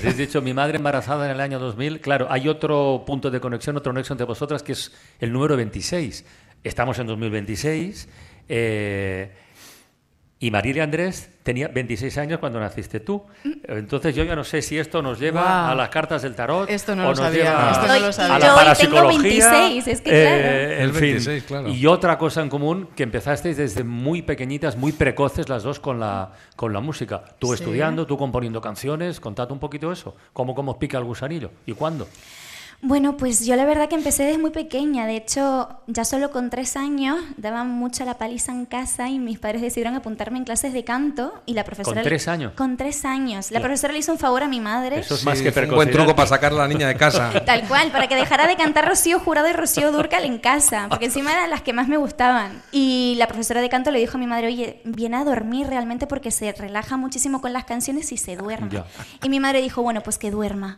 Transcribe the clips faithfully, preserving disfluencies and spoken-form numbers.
Has dicho, mi madre embarazada en el año dos mil. Claro, hay otro punto de conexión, otro nexo entre vosotras, que es el número veintiséis. Estamos en dos mil veintiséis. Eh, y Marilia Andrés tenía veintiséis años cuando naciste tú. Entonces yo ya no sé si esto nos lleva wow. a las cartas del tarot. Esto no o lo nos sabía. lleva Esto no lo sabía. a la yo parapsicología. tengo veintiséis, es que claro. Eh, en El fin. veintiséis, claro. Y otra cosa en común, que empezasteis desde muy pequeñitas, muy precoces las dos con la, con la música. Tú Sí. estudiando, tú componiendo canciones. Contad un poquito eso. ¿Cómo, cómo os pica el gusanillo? ¿Y cuándo? Bueno, pues yo la verdad que empecé desde muy pequeña. De hecho, ya solo con tres años daban mucha la paliza en casa y mis padres decidieron apuntarme en clases de canto y la profesora... ¿Con tres años? Con tres años. La Claro. profesora le hizo un favor a mi madre. Eso es Sí, más que fue un precocidad. buen truco para sacar a la niña de casa. Tal cual, para que dejara de cantar Rocío Jurado y Rocío Dúrcal en casa, porque encima eran las que más me gustaban. Y la profesora de canto le dijo a mi madre, oye, viene a dormir realmente porque se relaja muchísimo con las canciones y se duerme. Ya. Y mi madre dijo, bueno, pues que duerma.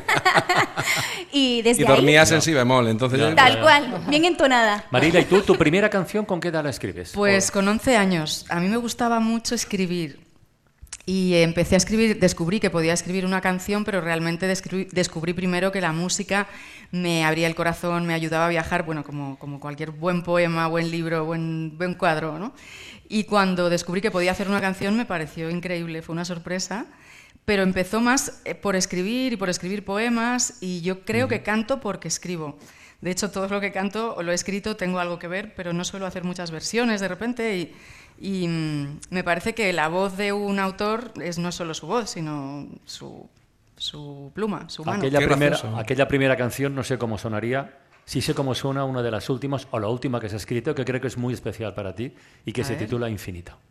y desde Y ahí... dormías en si bemol, entonces... Ya. yo- Tal cual, bien entonada. Marilia, ¿y tú, tu primera canción con qué edad la escribes? Pues con once años. A mí me gustaba mucho escribir. Y empecé a escribir, descubrí que podía escribir una canción, pero realmente descubrí, descubrí primero que la música me abría el corazón, me ayudaba a viajar, bueno, como, como cualquier buen poema, buen libro, buen, buen cuadro, ¿no? Y cuando descubrí que podía hacer una canción me pareció increíble, fue una sorpresa, pero empezó más eh, por escribir y por escribir poemas, y yo creo que canto porque escribo. De hecho, todo lo que canto o lo he escrito tengo algo que ver, pero no suelo hacer muchas versiones de repente y... Y mm, me parece que la voz de un autor es no solo su voz, sino su, su pluma, su mano. Aquella Qué primera, gracioso. aquella primera canción, no sé cómo sonaría. Sí sé cómo suena una de las últimas, o la última que se ha escrito, que creo que es muy especial para ti y que A se ver. titula Infinita.